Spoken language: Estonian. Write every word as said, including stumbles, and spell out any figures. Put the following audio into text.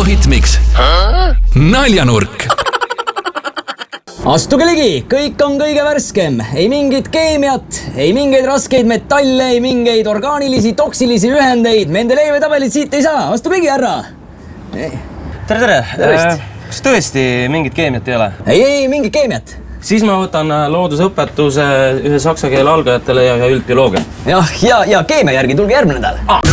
Hitmix. Naljanurk. Astuge ligi, kõik on kõige värskem. Ei mingit keemiat, ei mingeid raskeid metalle, ei mingeid orgaanilisi, toksilisi ühendeid. Mendelejevi tabelit siit ei saa. Astuge ligi, härra. Tere, tere. Tervist. Kas tõesti mingit keemiat ei ole? Ei, ei, mingit keemiat. Siis ma võtan loodusõpetuse ühe saksa keele algajatele ja üldbioloogia. Jah, ja, ja keemia järgi tulge järgmine nädal.